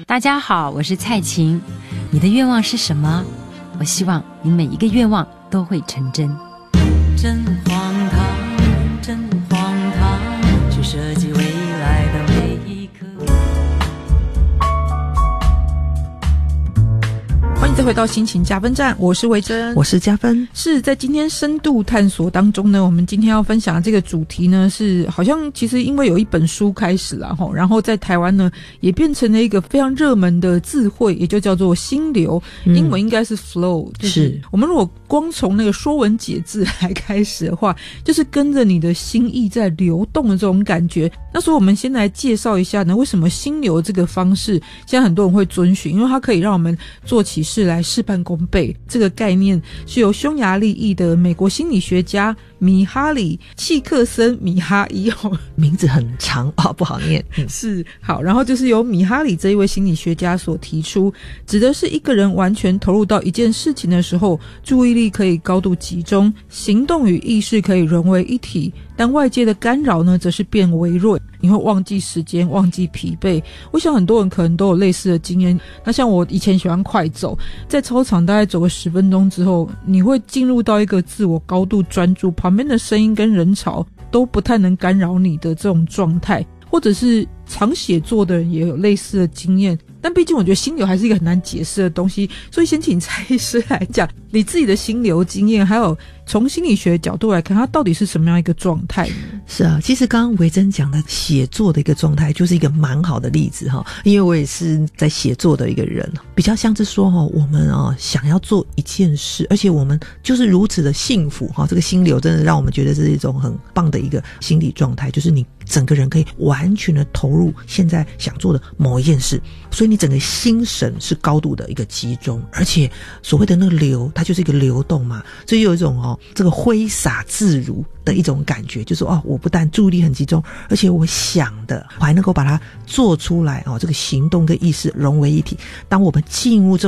大家好，我是蔡琴。你的愿望是什么？我希望你每一个愿望都会成真。 真荒唐，真荒唐，去设计未来的每一刻。 欢迎再回到心情加分站，我是维珍， 我是加分。 是在今天深度探索当中呢，我们今天要分享的这个主题呢，是好像其实因为有一本书开始了，然后在台湾呢也变成了一个非常热门的字汇，也就叫做心流，英文应该是 flow， 就是我们如果光从那个说文解字来开始的话，就是跟着你的心意在流动的这种感觉。那所以我们先来介绍一下呢，为什么心流这个方式现在很多人会遵循，因为它可以让我们做起事来事半功倍。这个概念是由匈牙利裔的美国心理学家米哈里契克森米哈伊， 名字很长不好念。 是好，然后就是由米哈里这一位心理学家所提出，指的是一个人完全投入到一件事情的时候，注意力可以高度集中，行动与意识可以融为一体，但外界的干扰呢则是变微弱，你会忘记时间，忘记疲惫。我想很多人可能都有类似的经验。那像我以前喜欢快走，在操场大概走个10分钟之后，你会进入到一个自我高度专注，旁边的声音跟人潮都不太能干扰你的这种状态。或者是常写作的人也有类似的经验，但毕竟我觉得心流还是一个很难解释的东西，所以先请蔡医师来讲你自己的心流经验，还有从心理学角度来看它到底是什么样一个状态呢？ 是啊，其实刚刚维珍讲的写作的一个状态就是一个蛮好的例子哈，因为我也是在写作的一个人，比较像是说我们想要做一件事，而且我们就是如此的幸福这个心流真的让我们觉得是一种很棒的一个心理状态，就是你整个人可以完全的投入现在想做的某一件事，所以你整个心神是高度的一个集中，而且所谓的那个流它就是一个流动嘛，所以有一种这个挥洒自如的一种感觉，就是我不但注意力很集中，而且我想的我还能够把它做出来这个行动跟意识融为一体。当我们进入这